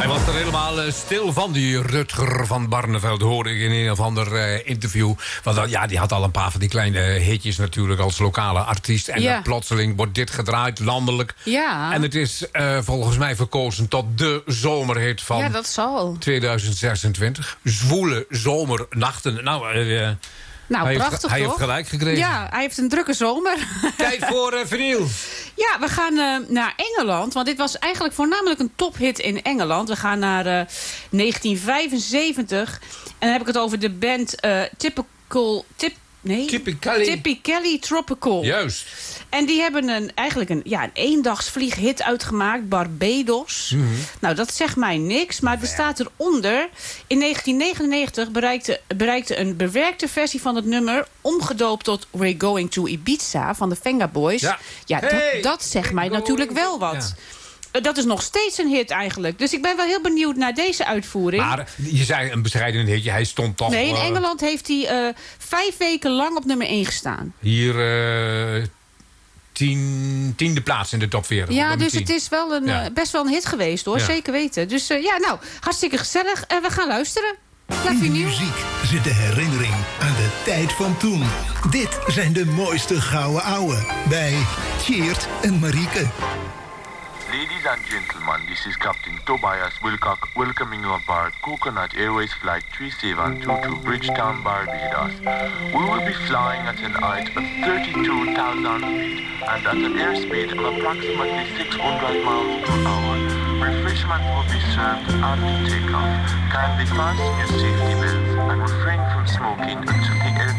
Hij was er helemaal stil van, die Rutger van Barneveld, hoorde ik in een of ander interview. Want ja, die had al een paar van die kleine hitjes natuurlijk als lokale artiest. En plotseling wordt dit gedraaid, landelijk. Ja. En het is volgens mij verkozen tot de zomerhit van dat zal. 2026. Zwoele zomernachten. Nou, prachtig hij toch? heeft gelijk gekregen. Ja, hij heeft een drukke zomer. Tijd voor vinyl. Ja, we gaan naar Engeland. Want dit was eigenlijk voornamelijk een tophit in Engeland. We gaan naar 1975. En dan heb ik het over de band Typically Tropical. Juist. En die hebben eigenlijk een eendagsvlieghit uitgemaakt, Barbados. Mm-hmm. Nou, dat zegt mij niks, maar er staat eronder. In 1999 bereikte een bewerkte versie van het nummer, omgedoopt tot We're Going to Ibiza van de Venga Boys. Ja, dat zegt mij natuurlijk wel wat. Ja. Dat is nog steeds een hit eigenlijk. Dus ik ben wel heel benieuwd naar deze uitvoering. Maar je zei een bescheiden hitje. Hij stond toch... Nee, in Engeland heeft hij 5 weken lang op nummer 1 gestaan. Hier 10e plaats in de top 40. Ja, dus 10. Het is wel best wel een hit geweest hoor. Ja. Zeker weten. Dus hartstikke gezellig. We gaan luisteren. In de muziek zit de herinnering aan de tijd van toen. Dit zijn de mooiste gouden ouwe bij Tjeerd en Marieke. Ladies and gentlemen, this is Captain Tobias Wilcock welcoming you aboard Coconut Airways Flight 3722 to Bridgetown, Barbados. We will be flying at an height of 32,000 feet and at an airspeed of approximately 600 miles per hour. Refreshment will be served after takeoff. Kindly fasten your safety belts and refrain from smoking until the